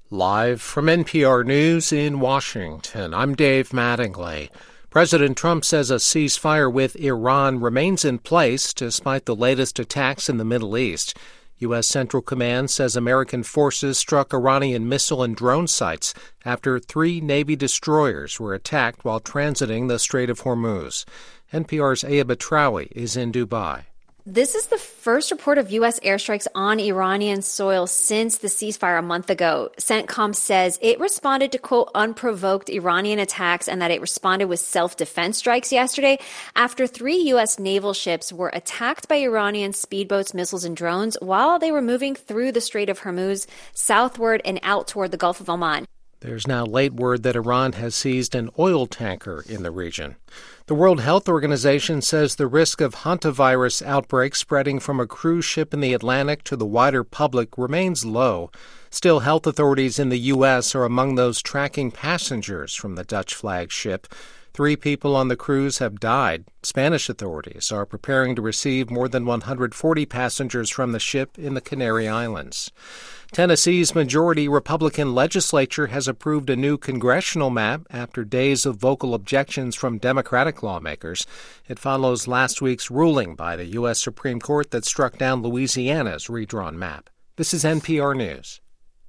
Live from NPR News in Washington, I'm Dave Mattingly. President Trump says a ceasefire with Iran remains in place despite the latest attacks in the Middle East. U.S. Central Command says American forces struck Iranian missile and drone sites after 3 Navy destroyers were attacked while transiting the Strait of Hormuz. NPR's Aya Batrawi is in Dubai. This is the first report of U.S. airstrikes on Iranian soil since the ceasefire a month ago. CENTCOM says it responded to, quote, unprovoked Iranian attacks and that it responded with self-defense strikes yesterday after 3 U.S. naval ships were attacked by Iranian speedboats, missiles, and drones while they were moving through the Strait of Hormuz southward and out toward the Gulf of Oman. There's now late word that Iran has seized an oil tanker in the region. The World Health Organization says the risk of hantavirus outbreaks spreading from a cruise ship in the Atlantic to the wider public remains low. Still, health authorities in the U.S. are among those tracking passengers from the Dutch flag ship. 3 people on the cruise have died. Spanish authorities are preparing to receive more than 140 passengers from the ship in the Canary Islands. Tennessee's majority Republican legislature has approved a new congressional map after days of vocal objections from Democratic lawmakers. It follows last week's ruling by the U.S. Supreme Court that struck down Louisiana's redrawn map. This is NPR News.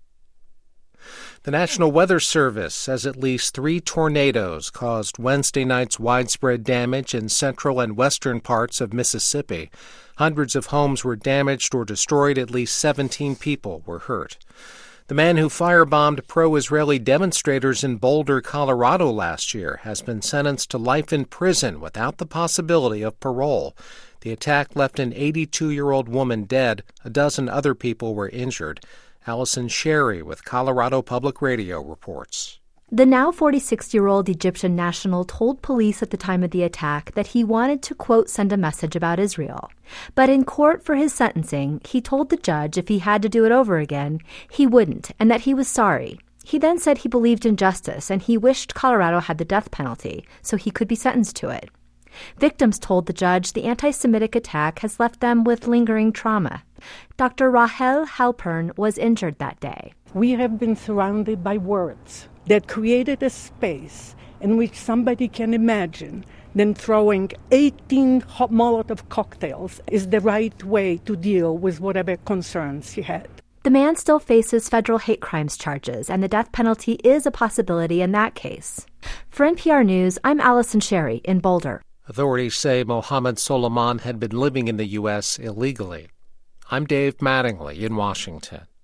The National Weather Service says at least 3 tornadoes caused Wednesday night's widespread damage in central and western parts of Mississippi. Hundreds of homes were damaged or destroyed. At least 17 people were hurt. The man who firebombed pro-Israeli demonstrators in Boulder, Colorado last year has been sentenced to life in prison without the possibility of parole. The attack left an 82-year-old woman dead. A dozen other people were injured. Allison Sherry with Colorado Public Radio reports. The now 46-year-old Egyptian national told police at the time of the attack that he wanted to, quote, send a message about Israel. But in court for his sentencing, he told the judge if he had to do it over again, he wouldn't, and that he was sorry. He then said he believed in justice and he wished Colorado had the death penalty so he could be sentenced to it. Victims told the judge the anti-Semitic attack has left them with lingering trauma. Dr. Rahel Halpern was injured that day. We have been surrounded by words that created a space in which somebody can imagine then throwing 18 Molotov cocktails is the right way to deal with whatever concerns he had. The man still faces federal hate crimes charges, and the death penalty is a possibility in that case. For NPR News, I'm Allison Sherry in Boulder. Authorities say Mohammed Soliman had been living in the U.S. illegally. I'm Dave Mattingly in Washington.